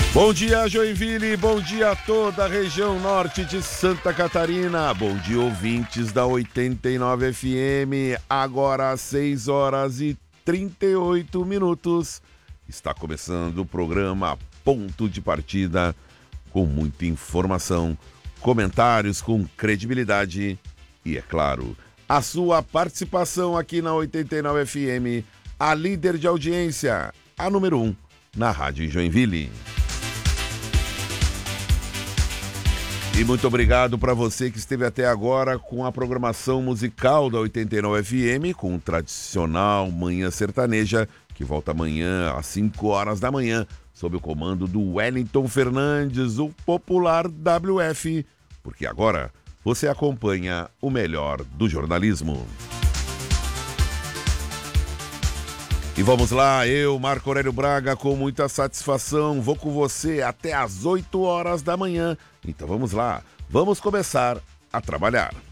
Bom dia, Joinville, bom dia a toda a região norte de Santa Catarina, bom dia, ouvintes da 89 FM, agora às 6h38. Está começando o programa Ponto de Partida, com muita informação, comentários com credibilidade e, é claro, a sua participação aqui na 89 FM, a líder de audiência, a número 1 na Rádio Joinville. E muito obrigado para você que esteve até agora com a programação musical da 89 FM, com o tradicional Manhã Sertaneja, que volta amanhã às 5 horas da manhã, sob o comando do Wellington Fernandes, o popular WF, porque agora você acompanha o melhor do jornalismo. E vamos lá, eu, Marco Aurélio Braga, com muita satisfação, vou com você até às 8 horas da manhã. Então vamos lá, vamos começar a trabalhar.